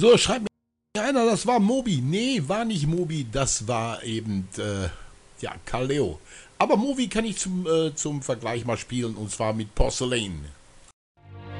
So, schreibt mir einer, das war Moby. Nee, war nicht Moby, das war eben, ja, Kaleo. Aber Moby kann ich zum Vergleich mal spielen und zwar mit Porcelain.